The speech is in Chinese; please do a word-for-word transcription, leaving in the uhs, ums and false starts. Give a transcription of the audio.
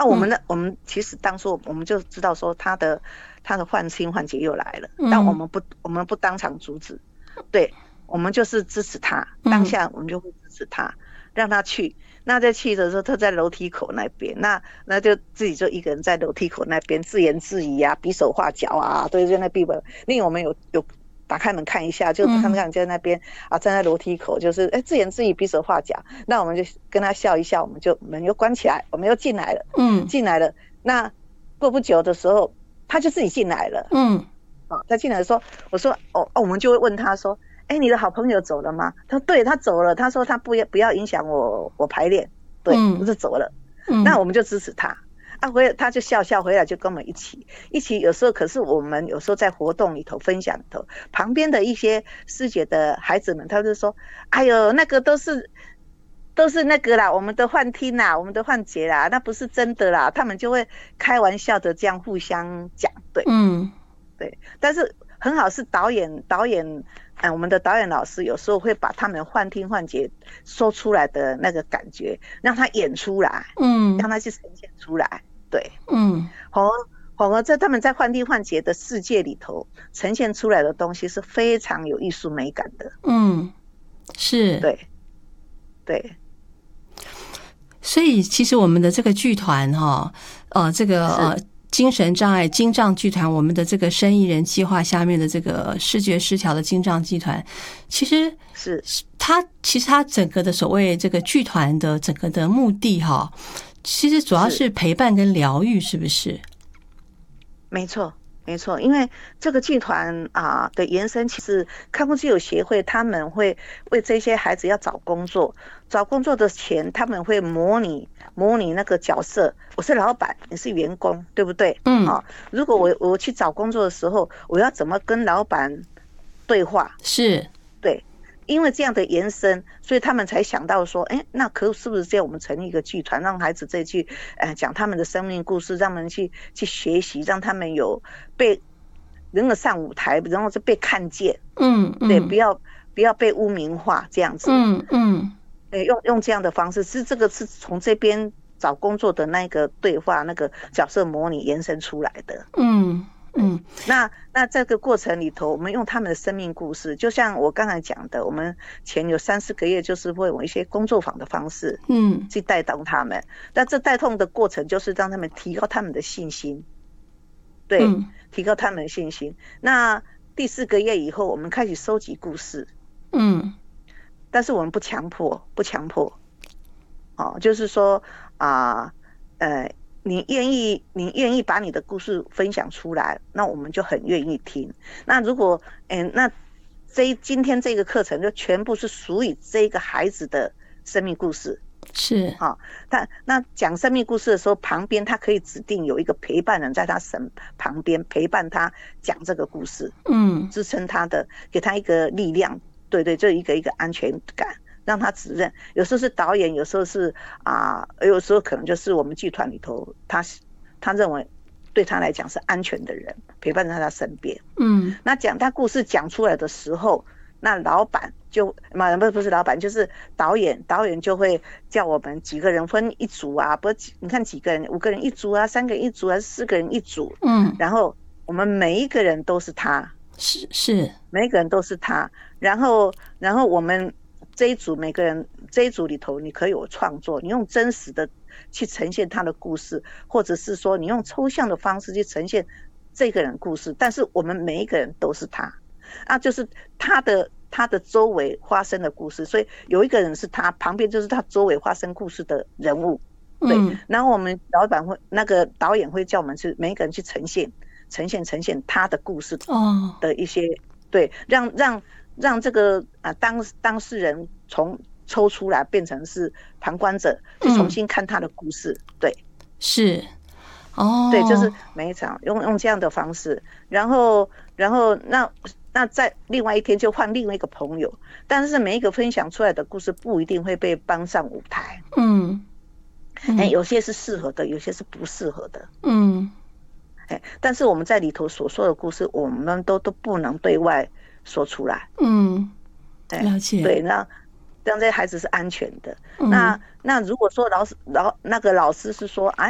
啊，我们的、嗯、我们其实当初我们就知道说他的他的幻听幻觉又来了，嗯、但我们不我们不当场阻止，对，我们就是支持他，当下我们就会支持他，嗯、让他去。那在去的时候，他在楼梯口那边，那那就自己就一个人在楼梯口那边自言自语啊，比手画脚啊，对，就那壁本。另外我们有有打开门看一下，就看看在那边、嗯、啊，站在楼梯口，就是哎自言自语比手画脚。那我们就跟他笑一笑，我们就门又关起来，我们又进来了，嗯，进来了。那过不久的时候，他就自己进来了，嗯，哦，他进来说，我说哦哦，我们就会问他说。哎，你的好朋友走了吗？他说对，他走了。他说他不要不要影响我我排练，对，嗯、就走了。嗯，那我们就支持他。啊，回来他就笑笑回来，就跟我们一起一起。有时候可是我们有时候在活动里头分享里头，旁边的一些师姐的孩子们，他就说：“哎呦，那个都是都是那个啦，我们的幻听啦，我们的幻觉啦，那不是真的啦。”他们就会开玩笑的这样互相讲，对，嗯，对。但是很好是导演导演。嗯，我们的导演老师有时候会把他们幻听幻觉说出来的那个感觉，让他演出来，嗯，让他去呈现出来，对，嗯，反而反而在他们在幻听幻觉的世界里头呈现出来的东西是非常有艺术美感的， 嗯，是， 对，对。 所以其实我们的这个剧团哈，呃，这个呃。精神障碍精障剧团，我们的这个生意人计划下面的这个视觉失调的精障剧团，其实是它其实它整个的所谓这个剧团的整个的目的哈，其实主要是陪伴跟疗愈，是不是？ 没错。没错，因为这个剧团啊的延伸，其实看护居有协会他们会为这些孩子要找工作，找工作的前他们会模拟模拟那个角色，我是老板，你是员工，对不对？嗯，啊，如果我我去找工作的时候，我要怎么跟老板对话？ 是， 对。因为这样的延伸，所以他们才想到说，哎，那可是不是这样？我们成立一个剧团，让孩子再去，呃，讲他们的生命故事，让他们去去学习，让他们有被能够上舞台，然后是被看见，嗯，嗯对，不要不要被污名化这样子，嗯嗯，对，用用这样的方式，是这个是从这边找工作的那个对话、那个角色模拟延伸出来的，嗯。嗯，那那这个过程里头，我们用他们的生命故事，就像我刚才讲的，我们前有三四个月就是会用一些工作坊的方式，嗯，去带动他们。那这带动的过程就是让他们提高他们的信心，对，嗯、提高他们的信心。那第四个月以后，我们开始收集故事，嗯，但是我们不强迫，不强迫，哦，就是说啊，呃。呃你愿意，你愿意把你的故事分享出来，那我们就很愿意听。那如果，嗯、欸，那这今天这个课程就全部是属于这个孩子的生命故事， 是啊，他那讲生命故事的时候，旁边他可以指定有一个陪伴人在他身旁边陪伴他讲这个故事，嗯，支撑他的，给他一个力量，对对，就一个一个安全感。让他指认，有时候是导演，有时候是啊、呃，有时候可能就是我们剧团里头，他他认为对他来讲是安全的人，陪伴在他身边。嗯，那讲他故事讲出来的时候，那老板就嘛不不是老板，就是导演，导演就会叫我们几个人分一组啊，不，你看几个人，五个人一组啊，三个人一组还是四个人一组？嗯，然后我们每一个人都是他， 是是， 每一个人都是他，然后然后我们。这一组每个人这一组里头，你可以有创作，你用真实的去呈现他的故事，或者是说你用抽象的方式去呈现这个人故事，但是我们每一个人都是他，啊，就是他的他的周围发生的故事，所以有一个人是他，旁边就是他周围发生故事的人物，对，嗯、然后我们老板会那个导演会叫我们去每一个人去呈现呈现呈现他的故事的一些，哦、对，让让。让这个啊当当事人从抽出来变成是旁观者，去重新看他的故事，嗯、对， 是，哦， 对，就是每一场用用这样的方式，然后然后那那在另外一天就换另外一个朋友，但是每一个分享出来的故事不一定会被搬上舞台，嗯，哎、嗯，有些是适合的，有些是不适合的，嗯，哎，但是我们在里头所说的故事，我们都都不能对外说出来， 嗯，了解， 对，那让这些孩子是安全的。嗯、那那如果说老师老那个老师是说，哎。